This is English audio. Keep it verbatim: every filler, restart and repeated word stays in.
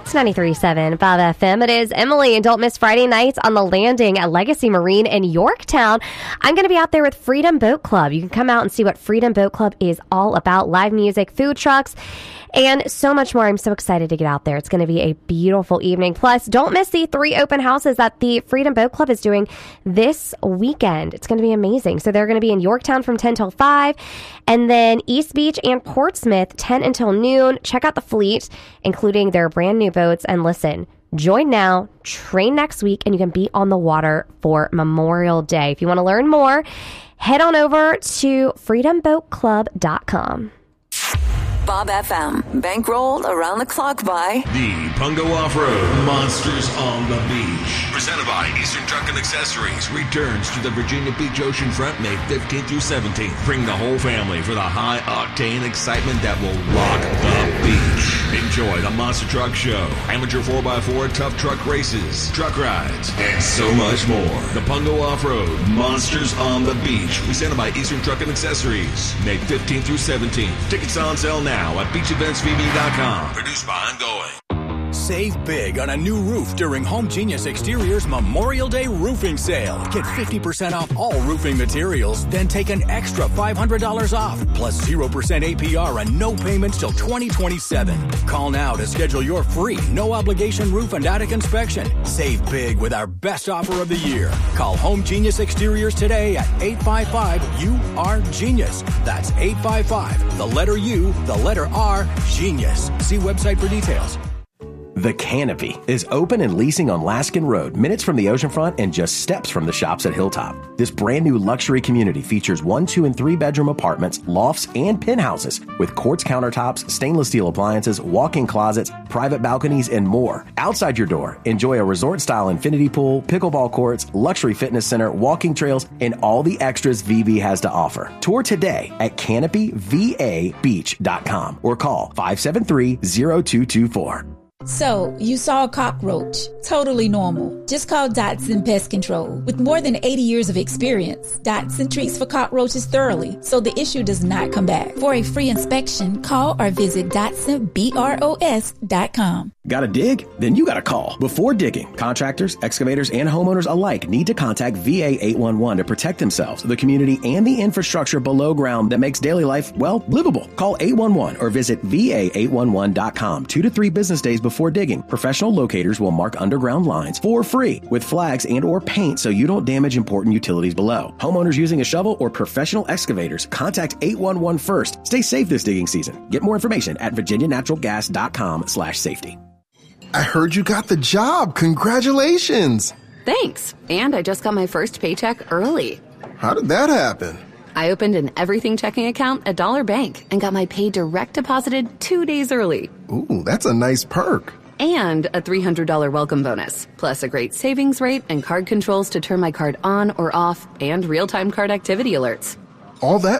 It's ninety-three point seven Bob F M. It is Emily, and don't miss Friday nights on the Landing at Legacy Marine in Yorktown. I'm going to be out there with Freedom Boat Club. You can come out and see what Freedom Boat Club is all about. Live music, food trucks, and so much more. I'm so excited to get out there. It's going to be a beautiful evening. Plus, don't miss the three open houses that the Freedom Boat Club is doing this weekend. It's going to be amazing. So they're going to be in Yorktown from ten till five, and then East Beach and Portsmouth ten until noon. Check out the fleet, including their brand new boats. And listen, join now, train next week, and you can be on the water for Memorial Day. If you want to learn more, head on over to freedom boat club dot com. Bob F M, bankrolled around the clock by the Pungo Off-Road Monsters on the Beach. Presented by Eastern Truck and Accessories. Returns to the Virginia Beach Oceanfront May fifteenth through seventeenth. Bring the whole family for the high-octane excitement that will rock the beach. Enjoy the Monster Truck Show, amateur four by four tough truck races, truck rides, and so much more. The Pungo Off-Road Monsters on the Beach. Presented by Eastern Truck and Accessories. May fifteenth through seventeenth. Tickets on sale now. Now at beach events v b dot com. Produced by Ongoing. Save big on a new roof during Home Genius Exterior's Memorial Day roofing sale. Get fifty percent off all roofing materials, then take an extra five hundred dollars off, plus zero percent A P R and no payments till twenty twenty-seven. Call now to schedule your free, no-obligation roof and attic inspection. Save big with our best offer of the year. Call Home Genius Exteriors today at eight five five U R Genius. That's eight five five, the letter U, the letter R, Genius. See website for details. The Canopy is open and leasing on Laskin Road, minutes from the oceanfront and just steps from the shops at Hilltop. This brand new luxury community features one, two, and three bedroom apartments, lofts, and penthouses with quartz countertops, stainless steel appliances, walk-in closets, private balconies, and more. Outside your door, enjoy a resort-style infinity pool, pickleball courts, luxury fitness center, walking trails, and all the extras V B has to offer. Tour today at canopy v a beach dot com or call five seven three, zero two two four. So, you saw a cockroach. Totally normal. Just call Dotson Pest Control. With more than eighty years of experience, Dotson treats for cockroaches thoroughly, so the issue does not come back. For a free inspection, call or visit Dotson Bros dot com. Got to dig? Then you got to call. Before digging, contractors, excavators, and homeowners alike need to contact V A eight one one to protect themselves, the community, and the infrastructure below ground that makes daily life, well, livable. Call eight one one or visit V A eight one one dot com two to three business days before digging. Professional locators will mark underground lines for free with flags and or paint so you don't damage important utilities below. Homeowners using a shovel or professional excavators, contact eight one one first. Stay safe this digging season. Get more information at virginia natural gas dot com slash safety. I heard you got the job. Congratulations. Thanks. And I just got my first paycheck early. How did that happen? I opened an everything checking account at Dollar Bank and got my pay direct deposited two days early. Ooh, that's a nice perk. And a three hundred dollars welcome bonus, plus a great savings rate and card controls to turn my card on or off, and real-time card activity alerts. All that